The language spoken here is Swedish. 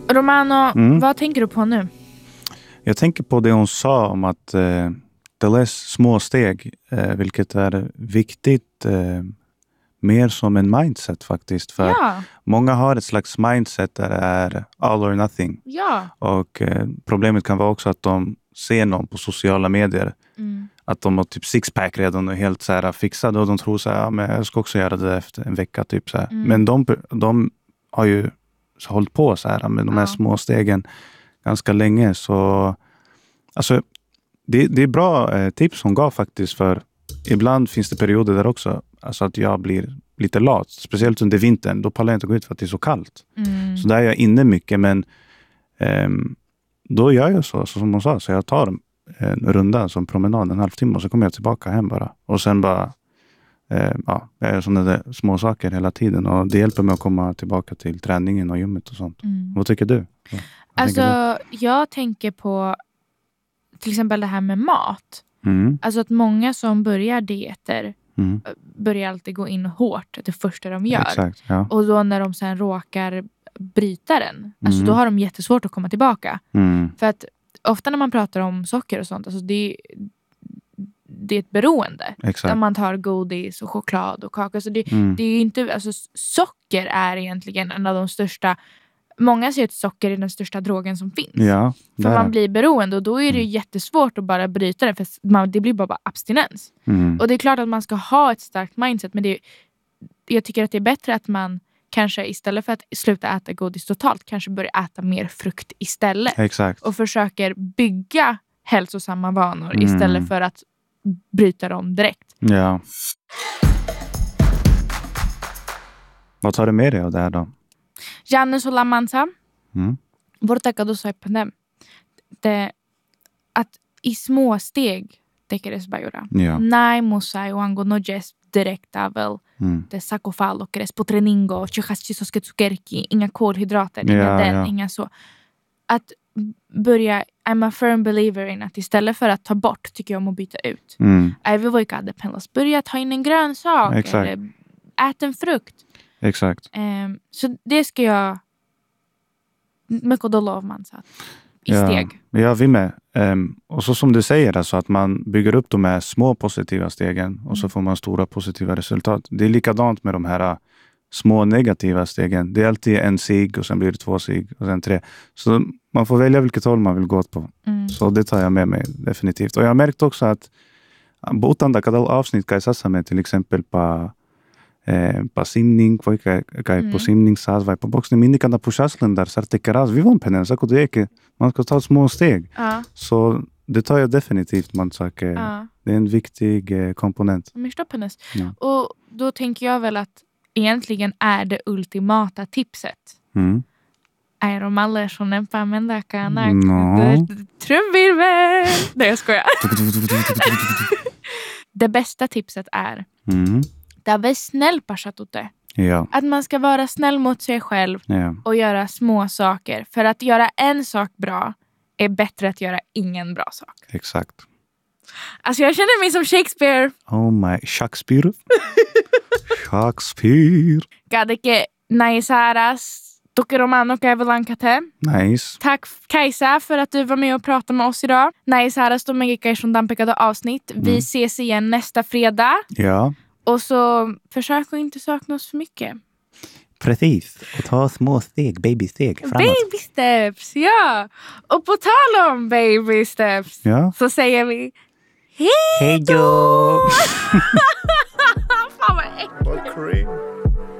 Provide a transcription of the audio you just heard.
Romano, vad tänker du på nu? Jag tänker på det hon sa om att det är små steg, vilket är viktigt mer som en mindset faktiskt. För många har ett slags mindset där det är all or nothing. Ja. Och problemet kan vara också att de ser någon på sociala medier. Att de har typ sixpack redan och helt så här fixade. Och de tror så här, ja, men jag ska också göra det efter en vecka typ så här. Men de har ju hållit på så här med de här små stegen ganska länge. Så alltså, det är bra tips hon gav faktiskt. För ibland finns det perioder där också. Alltså att jag blir lite lat. Speciellt under vintern. Då pallar jag inte gå ut för att det är så kallt. Så där är jag inne mycket. Men då gör jag så som hon sa. Så jag tar en runda som promenad, en halvtimme. Och så kommer jag tillbaka hem bara. Och sen bara jag gör sådana där små saker hela tiden. Och det hjälper mig att komma tillbaka till träningen och gymmet och sånt. Vad tycker du? Jag tänker på till exempel det här med mat. Alltså att många som börjar dieter börjar alltid gå in hårt det första de gör. Exakt, ja. Och då när de sen råkar bryta den, alltså då har de jättesvårt att komma tillbaka. För att ofta när man pratar om socker och sånt, alltså det är ett beroende. Exakt. När man tar godis och choklad och kakor. Så det är ju inte, alltså socker är egentligen en av de största. Många säger att socker är den största drogen som finns. Ja, för man blir beroende och då är det jättesvårt att bara bryta det. För det blir bara abstinens. Och det är klart att man ska ha ett starkt mindset. Men jag tycker att det är bättre att man kanske istället för att sluta äta godis totalt kanske börjar äta mer frukt istället. Exakt. Och försöker bygga hälsosamma vanor istället för att bryta dem direkt. Ja. Vad tar du med dig av det här då? Janne Solamansa. Vortaka do soipane. Att i små steg tekeres bajura. Nej musai wango no jes direkta väl. Det sakofal och res potreningo, chihaschisoske tsukerki, inga kolhydrater, inga så. Att börja, I'm a firm believer in att istället för att ta bort tycker jag om att byta ut. Börja ta in en grönsak. Exakt. Eller ät en frukt. Exakt. Så det ska jag mycket då lov man så i steg. Ja, vi med. Och så som du säger, alltså att man bygger upp de här små positiva stegen och så får man stora positiva resultat. Det är likadant med de här små negativa stegen. Det är alltid en sig och sen blir det 2 sig och sen 3. Så man får välja vilket håll man vill gå på. Så det tar jag med mig definitivt. Och jag har märkt också att botanda kadal avsnitt kai sassa till exempel på simning, på simningssats, på boxning, minni kan pushaslen där så att det karas vivonpenen så att man ska ta små steg. Så det tar jag definitivt man saker. Det är en viktig komponent. Och då tänker jag väl att egentligen är det ultimata tipset. Är de alla som nämpa använda kanak? Trumvirvel! Nej, jag skojar. Det bästa tipset är det var snäll pashatute. Att man ska vara snäll mot sig själv och göra små saker. För att göra en sak bra är bättre att göra ingen bra sak. Exakt. Alltså jag känner mig som Shakespeare. Oh my, Shakespeare. Shakespeare. Gadeke naisaras. Toki Romano Kevelankate. Nice. Tack Kajsa för att du var med och pratade med oss idag. Naisaras de megika från Dampekade avsnitt. Vi ses igen nästa fredag. Ja. Och så försök att inte sakna oss för mycket. Precis. Och ta små steg, babysteg framåt. Baby steps, ja. Och på tal om baby steps så säger vi hej då!